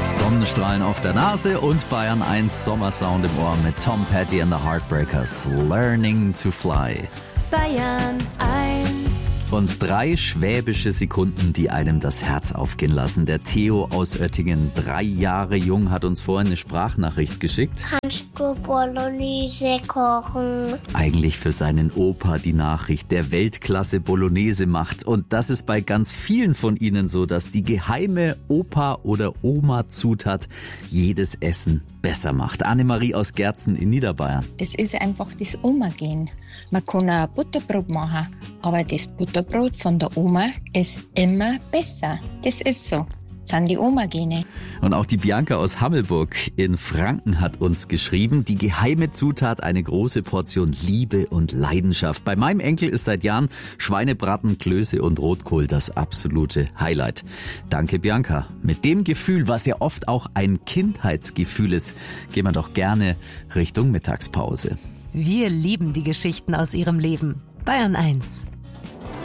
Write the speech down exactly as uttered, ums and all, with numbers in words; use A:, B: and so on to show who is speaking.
A: Sonnenstrahlen auf der Nase und Bayern eins Sommersound im Ohr mit Tom Petty and the Heartbreakers. Learning to Fly.
B: Bayern eins.
A: Und drei schwäbische Sekunden, die einem das Herz aufgehen lassen. Der Theo aus Oettingen, drei Jahre jung, hat uns vorhin eine Sprachnachricht geschickt.
C: Kannst du Bolognese kochen?
A: Eigentlich für seinen Opa die Nachricht, der Weltklasse Bolognese macht. Und das ist bei ganz vielen von Ihnen so, dass die geheime Opa- oder Oma-Zutat jedes Essen besser macht. Annemarie aus Gerzen in Niederbayern.
D: Das ist einfach das Oma-Gen. Man kann auch Butterbrot machen, aber das Butterbrot von der Oma ist immer besser. Das ist so. Das sind die Oma-Gene.
A: Und auch die Bianca aus Hammelburg in Franken hat uns geschrieben, die geheime Zutat, eine große Portion Liebe und Leidenschaft. Bei meinem Enkel ist seit Jahren Schweinebraten, Klöße und Rotkohl das absolute Highlight. Danke, Bianca. Mit dem Gefühl, was ja oft auch ein Kindheitsgefühl ist, gehen wir doch gerne Richtung Mittagspause.
B: Wir lieben die Geschichten aus Ihrem Leben. Bayern eins.